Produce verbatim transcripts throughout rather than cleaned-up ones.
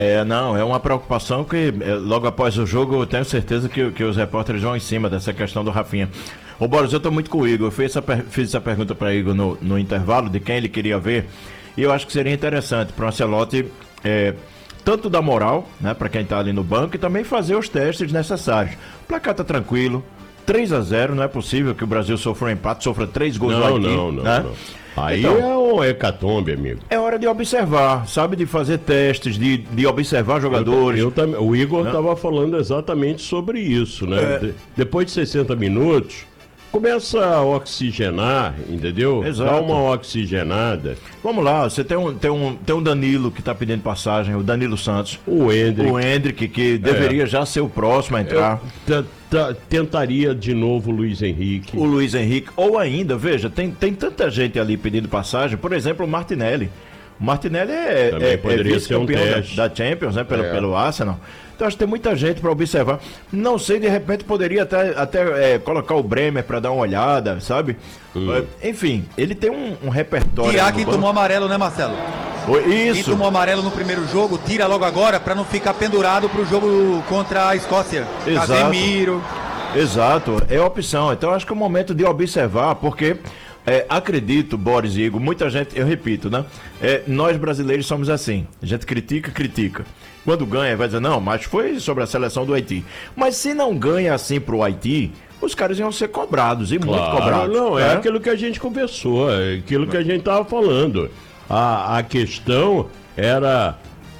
É, não, é uma preocupação que é, logo após o jogo eu tenho certeza que, que os repórteres vão em cima dessa questão do Rafinha. Ô Boris, eu tô muito com o Igor, eu fiz essa, fiz essa pergunta para Igor no, no intervalo de quem ele queria ver, e eu acho que seria interessante para o Ancelotti é, tanto dar moral, né, para quem tá ali no banco, e também fazer os testes necessários. O placar tá tranquilo, três a zero, não é possível que o Brasil sofra um empate, sofra três gols não, no Haiti, não, não, né? não. Aí então, é um hecatombe, amigo. É hora de observar, sabe? De fazer testes, de, de observar jogadores. Eu, eu, o Igor estava falando exatamente sobre isso, né? É... De, depois de sessenta minutos, começa a oxigenar, entendeu? Exato. Dá uma oxigenada. Vamos lá, você tem um, tem um, tem um Danilo que está pedindo passagem, o Danilo Santos. O Hendrick. O Hendrick, que deveria é. já ser o próximo a entrar. Eu, tentaria de novo o Luiz Henrique. O Luiz Henrique, ou ainda, veja, tem, tem tanta gente ali pedindo passagem, por exemplo, o Martinelli. O Martinelli é, Também é, poderia é ser um teste da, da Champions, né, pelo, é. pelo Arsenal. Então acho que tem muita gente para observar. Não sei, de repente poderia até, até é, colocar o Bremer para dar uma olhada, sabe? Hum. Enfim, ele tem um, um repertório. Tirar quem tomou amarelo, né, Marcelo? Isso. Quem tomou amarelo no primeiro jogo, tira logo agora para não ficar pendurado pro jogo contra a Escócia. Exato. Casemiro. Exato, é opção. Então acho que é o momento de observar, porque é, acredito, Boris e Igor, muita gente, eu repito, né? É, nós brasileiros somos assim, a gente critica, critica. Quando ganha, vai dizer, não, mas foi sobre a seleção do Haiti. Mas se não ganha assim pro Haiti, os caras iam ser cobrados, e claro, muito cobrados. Não, né? É aquilo que a gente conversou, é aquilo que a gente tava falando. A, a questão era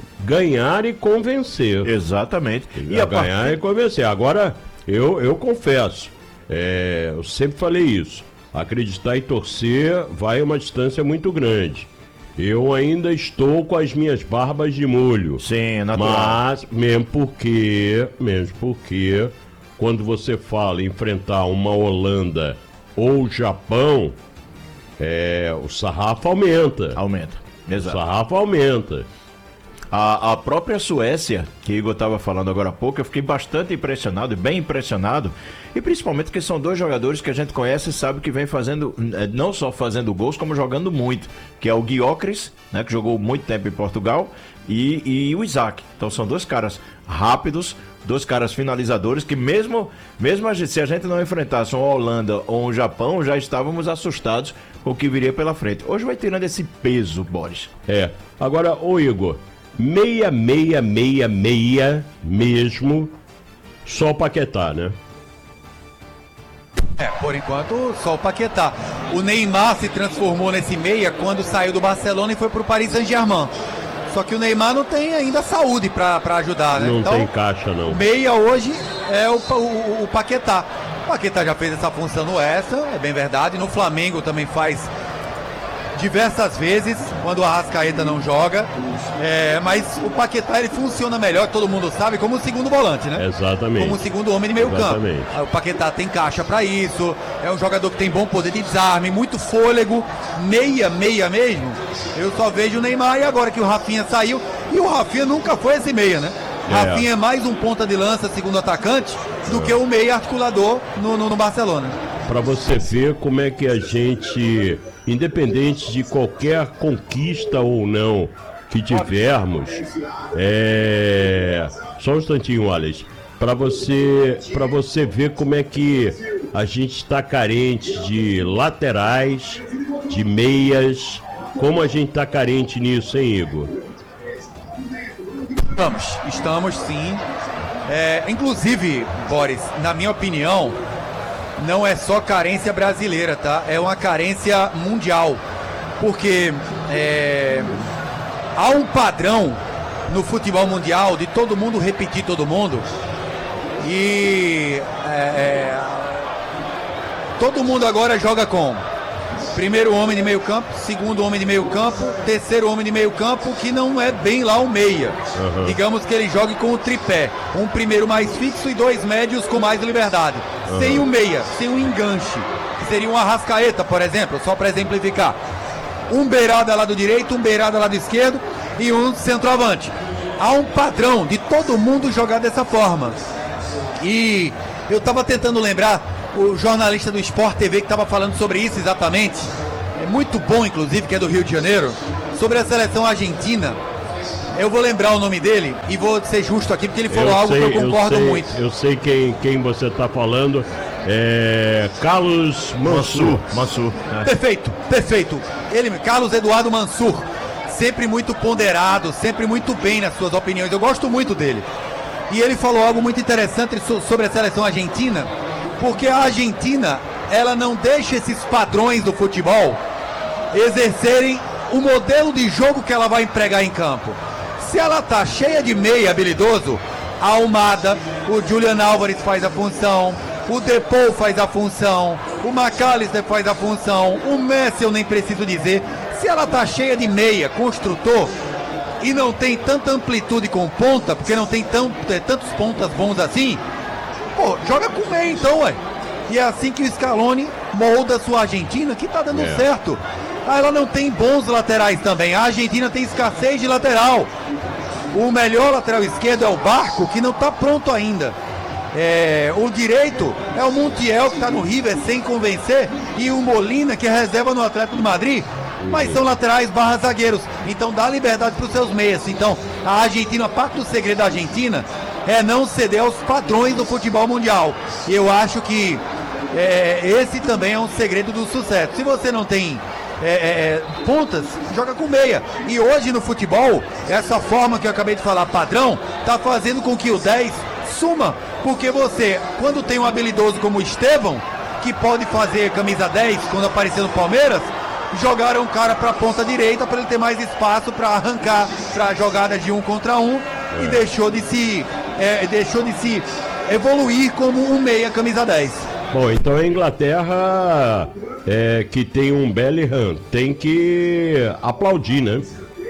ganhar e convencer. Exatamente. E a ganhar partir... e convencer. Agora, eu, eu confesso, é, eu sempre falei isso. Acreditar e torcer vai uma distância muito grande. Eu ainda estou com as minhas barbas de molho. Sim, natural. Mas, mesmo porque, mesmo porque, quando você fala em enfrentar uma Holanda ou Japão, é, o sarrafo aumenta. Aumenta, exato. O sarrafo aumenta. A, a própria Suécia, que o Igor estava falando agora há pouco, eu fiquei bastante impressionado, bem impressionado, e principalmente porque são dois jogadores que a gente conhece e sabe que vem fazendo, não só fazendo gols, como jogando muito, que é o Gyökeres, né, que jogou muito tempo em Portugal, e, e o Isaac. Então são dois caras rápidos, dois caras finalizadores, que mesmo, mesmo a gente, se a gente não enfrentasse uma Holanda ou um Japão, já estávamos assustados com o que viria pela frente. Hoje vai tirando esse peso, Boris. É, agora, ô Igor, meia, meia, meia, meia mesmo, só o Paquetá, né? É, por enquanto, só o Paquetá. O Neymar se transformou nesse meia quando saiu do Barcelona e foi pro Paris Saint-Germain. Só que o Neymar não tem ainda saúde pra, pra ajudar, né? Não então, tem caixa, não. O meia hoje é o, o, o Paquetá. O Paquetá já fez essa função no Essa, é bem verdade. No Flamengo também faz diversas vezes, quando o Arrascaeta não joga, é, mas o Paquetá ele funciona melhor, todo mundo sabe, como o segundo volante, né? Exatamente. Como o segundo homem de meio Exatamente. campo. O Paquetá tem caixa pra isso, é um jogador que tem bom poder de desarme, muito fôlego, meia, meia mesmo. Eu só vejo o Neymar e agora que o Rafinha saiu, e o Rafinha nunca foi esse meia, né? É. Rafinha é mais um ponta de lança, segundo atacante, do é. que o meia articulador no, no, no Barcelona. Para você ver como é que a gente, independente de qualquer conquista ou não que tivermos, é... só um instantinho, Alex, para você, para você ver como é que a gente está carente de laterais, de meias, como a gente está carente nisso, hein, Igor? Estamos, estamos sim. É, inclusive, Boris, na minha opinião, não é só carência brasileira, tá? É uma carência mundial. Porque é, há um padrão no futebol mundial de todo mundo repetir todo mundo. E é, é, todo mundo agora joga com primeiro homem de meio campo, segundo homem de meio campo, terceiro homem de meio campo, que não é bem lá o meia. Uhum. Digamos que ele jogue com o tripé. Um primeiro mais fixo e dois médios com mais liberdade. Uhum. Sem o meia, sem o enganche. Seria um Arrascaeta, por exemplo, só para exemplificar. Um beirada lado direito, um beirada lado esquerdo e um centroavante. Há um padrão de todo mundo jogar dessa forma. E eu estava tentando lembrar o jornalista do Sport T V que estava falando sobre isso exatamente, é muito bom inclusive, que é do Rio de Janeiro, sobre a seleção argentina. Eu vou lembrar o nome dele e vou ser justo aqui, porque ele falou eu algo sei, que eu concordo eu sei, muito. Eu sei quem, quem você está falando. É Carlos Mansur. Mansur. É. Perfeito, perfeito. Ele, Carlos Eduardo Mansur, sempre muito ponderado, sempre muito bem nas suas opiniões. Eu gosto muito dele. E ele falou algo muito interessante sobre a seleção argentina, porque a Argentina, ela não deixa esses padrões do futebol exercerem o modelo de jogo que ela vai empregar em campo. Se ela tá cheia de meia habilidoso, a Almada, o Julian Álvares faz a função, o Depou faz a função, o McAllister faz a função, o Messi eu nem preciso dizer. Se ela tá cheia de meia, construtor, e não tem tanta amplitude com ponta, porque não tem tão, tantos pontas bons assim, pô, joga com meia então, ué. E é assim que o Scaloni molda a sua Argentina, que tá dando é. certo. Ah, ela não tem bons laterais também, a Argentina tem escassez de lateral. O melhor lateral esquerdo é o Barco, que não tá pronto ainda. É, o direito é o Montiel, que está no River sem convencer, e o Molina, que é reserva no Atlético de Madrid, mas são laterais barra zagueiros, então dá liberdade para os seus meias. Então a Argentina, a parte do segredo da Argentina é não ceder aos padrões do futebol mundial, e eu acho que é, esse também é um segredo do sucesso. Se você não tem É, é, é, pontas, joga com meia. E hoje no futebol, essa forma que eu acabei de falar, padrão, tá fazendo com que o dez suma. Porque você, quando tem um habilidoso como o Estevão, que pode fazer camisa dez quando apareceu no Palmeiras, jogaram o cara pra ponta direita para ele ter mais espaço para arrancar pra jogada de um contra um, e deixou de se é, deixou de se evoluir como um meia camisa dez. Bom, então a Inglaterra, é, que tem um Bellingham, tem que aplaudir, né?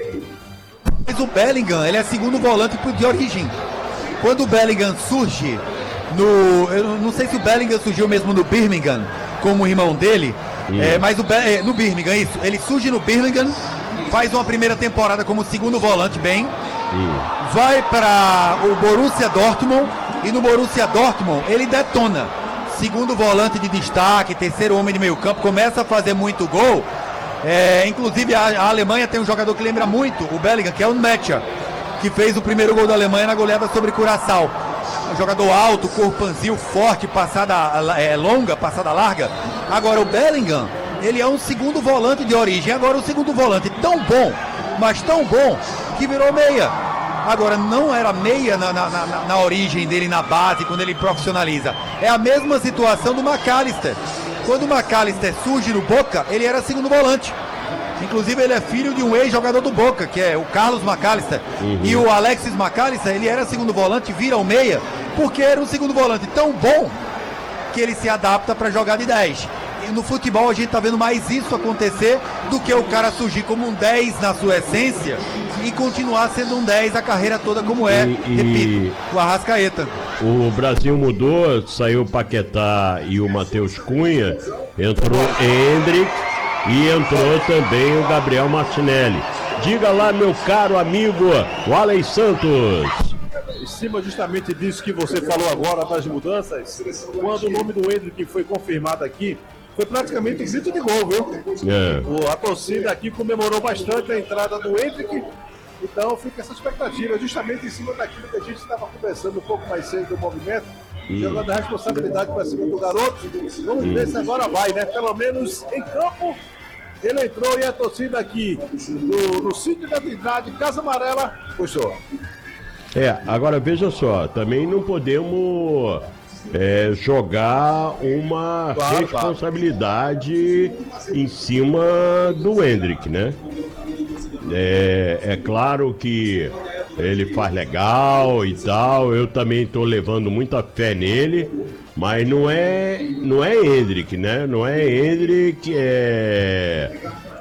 Mas o Bellingham, ele é segundo volante de origem. Quando o Bellingham surge no... Eu não sei se o Bellingham surgiu mesmo no Birmingham, como o irmão dele, hum. é, mas o Be é, no Birmingham, isso. Ele surge no Birmingham, faz uma primeira temporada como segundo volante bem, hum. vai para o Borussia Dortmund, e no Borussia Dortmund ele detona. Segundo volante de destaque, terceiro homem de meio campo, começa a fazer muito gol. É, inclusive a, a Alemanha tem um jogador que lembra muito o Bellingham, que é o Mecha, que fez o primeiro gol da Alemanha na goleada sobre Curaçao. Um jogador alto, corpanzil, forte, passada é, longa, passada larga. Agora o Bellingham, ele é um segundo volante de origem. Agora o segundo volante tão bom, mas tão bom, que virou meia. Agora, não era meia na, na, na, na origem dele, na base, quando ele profissionaliza. É a mesma situação do McAllister. Quando o McAllister surge no Boca, ele era segundo volante. Inclusive, ele é filho de um ex-jogador do Boca, que é o Carlos McAllister. Uhum. E o Alexis McAllister, ele era segundo volante, vira o meia, porque era um segundo volante tão bom que ele se adapta para jogar de dez. E no futebol a gente tá vendo mais isso acontecer do que o cara surgir como um dez na sua essência e continuar sendo um dez a carreira toda como é, e, e... repito, o Arrascaeta. O Brasil mudou, saiu o Paquetá e o Matheus Cunha, entrou Endrick e entrou também o Gabriel Martinelli. Diga lá, meu caro amigo, o Alex Santos. Em cima justamente disso que você falou agora, das mudanças, quando o nome do Endrick foi confirmado aqui, foi praticamente um grito de gol, viu? É. O, a torcida aqui comemorou bastante a entrada do Endrick, então fica essa expectativa, justamente em cima daquilo que a gente estava conversando um pouco mais cedo do movimento, hum. jogando a responsabilidade para cima do garoto. Vamos hum. ver se agora vai, né? Pelo menos em campo, ele entrou e a torcida aqui no, no sítio da Trindade, Casa Amarela, puxou. É, agora veja só, também não podemos é, jogar uma claro, responsabilidade claro. em cima do Endrick, né? É, é claro que ele faz legal e tal, eu também estou levando muita fé nele, mas não é, não é Endrick, né? Não é Endrick, é,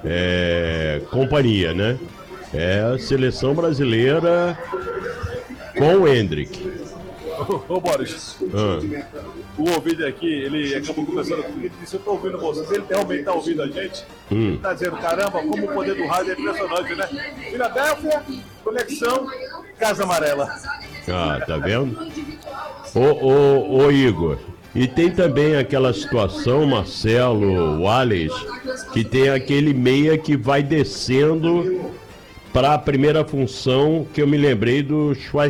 é companhia, né? É a seleção brasileira com o Endrick. Ô, ô Boris, ah. o ouvido aqui, ele acabou conversando comigo e disse: eu tô ouvindo vocês, ele realmente tá ouvindo a gente. Hum. Ele tá dizendo: caramba, como o poder do rádio é impressionante, né? Filadélfia, conexão, Casa Amarela. Ah, tá vendo? Ô, ô, ô Igor, e tem também aquela situação, Marcelo, Wallace, que tem aquele meia que vai descendo para a primeira função que eu me lembrei do Schweinsteiger.